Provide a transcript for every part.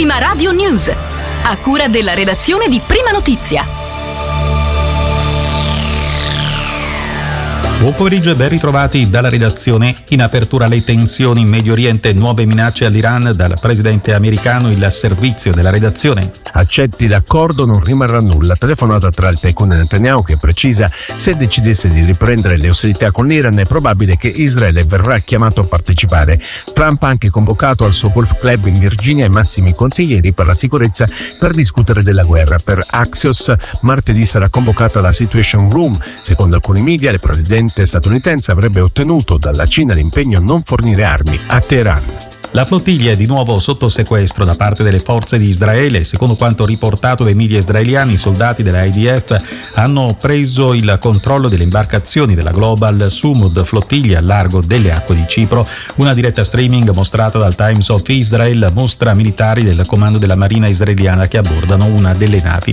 Prima Radio News, a cura della redazione di Prima Notizia. Buon pomeriggio e ben ritrovati dalla redazione. In apertura le tensioni in Medio Oriente, nuove minacce all'Iran dal presidente americano, il servizio della redazione. Accetti l'accordo, non rimarrà nulla. Telefonata tra il tycoon e Netanyahu che precisa: se decidesse di riprendere le ostilità con l'Iran è probabile che Israele verrà chiamato a partecipare. Trump ha anche convocato al suo golf club in Virginia i massimi consiglieri per la sicurezza per discutere della guerra. Per Axios martedì sarà convocata la Situation Room. Secondo alcuni media il presidente statunitense avrebbe ottenuto dalla Cina l'impegno a non fornire armi a Teheran. La flottiglia è di nuovo sotto sequestro da parte delle forze di Israele. Secondo quanto riportato dai media israeliani, i soldati della IDF hanno preso il controllo delle imbarcazioni della Global Sumud flottiglia al largo delle acque di Cipro. Una diretta streaming mostrata dal Times of Israel mostra militari del comando della Marina israeliana che abbordano una delle navi.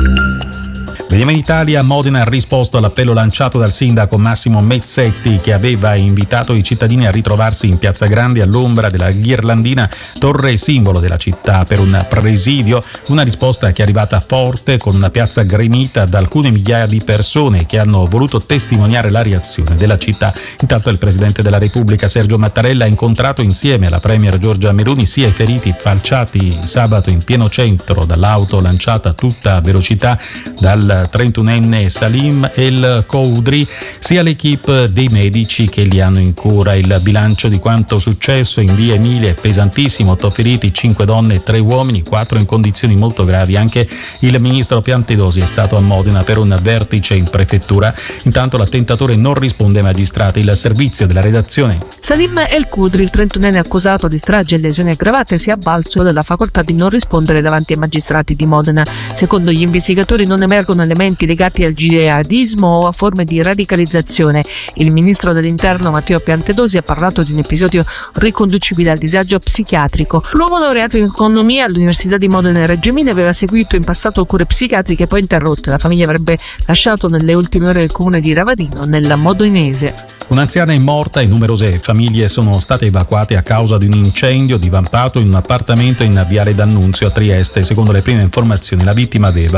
Vediamo in Italia. Modena ha risposto all'appello lanciato dal sindaco Massimo Mezzetti, che aveva invitato i cittadini a ritrovarsi in Piazza Grande all'ombra della ghirlandina, torre simbolo della città, per un presidio. Una risposta che è arrivata forte, con una piazza gremita da alcune migliaia di persone che hanno voluto testimoniare la reazione della città. Intanto il presidente della Repubblica Sergio Mattarella ha incontrato insieme alla premier Giorgia Meloni sia i feriti falciati sabato in pieno centro dall'auto lanciata a tutta velocità dal 31enne Salim El Koudri, sia l'equipe dei medici che li hanno in cura. Il bilancio di quanto successo in via Emilia è pesantissimo: 8 feriti, 5 donne e 3 uomini, 4 in condizioni molto gravi. Anche il ministro Piantedosi è stato a Modena per un vertice in prefettura. Intanto l'attentatore non risponde ai magistrati. Il servizio della redazione. Salim El Koudri, il 31enne accusato di strage e lesioni aggravate, si è avvalso della facoltà di non rispondere davanti ai magistrati di Modena. Secondo gli investigatori non emergono elementi legati al jihadismo o a forme di radicalizzazione. Il ministro dell'Interno Matteo Piantedosi ha parlato di un episodio riconducibile al disagio psichiatrico. L'uomo laureato in economia all'Università di Modena e Reggio Emilia aveva seguito in passato cure psichiatriche poi interrotte. La famiglia avrebbe lasciato nelle ultime ore il comune di Ravadino, nel Modenese. Un'anziana è morta e numerose famiglie sono state evacuate a causa di un incendio divampato in un appartamento in Viale D'Annunzio a Trieste. Secondo le prime informazioni la vittima aveva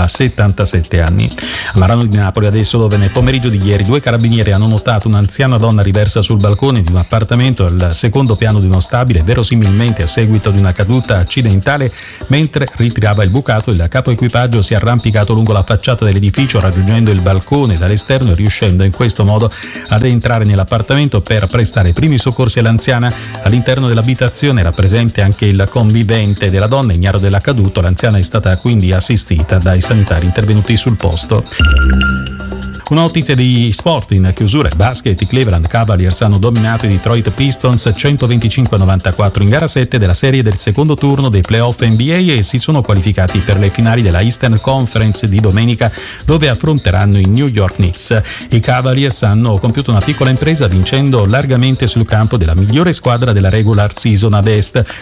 77 anni. A Marano di Napoli adesso, dove nel pomeriggio di ieri 2 carabinieri hanno notato un'anziana donna riversa sul balcone di un appartamento al secondo piano di uno stabile, verosimilmente a seguito di una caduta accidentale. Mentre ritirava il bucato, il capo equipaggio si è arrampicato lungo la facciata dell'edificio, raggiungendo il balcone dall'esterno e riuscendo in questo modo ad entrare nell'appartamento per prestare i primi soccorsi all'anziana. All'interno dell'abitazione era presente anche il convivente della donna, ignaro dell'accaduto. L'anziana è stata quindi assistita dai sanitari intervenuti sul posto. Una notizia di sport in chiusura: basket. I Cleveland Cavaliers hanno dominato i Detroit Pistons 125-94 in gara 7 della serie del secondo turno dei playoff NBA e si sono qualificati per le finali della Eastern Conference di domenica, dove affronteranno i New York Knicks. I Cavaliers hanno compiuto una piccola impresa vincendo largamente sul campo della migliore squadra della regular season ad est.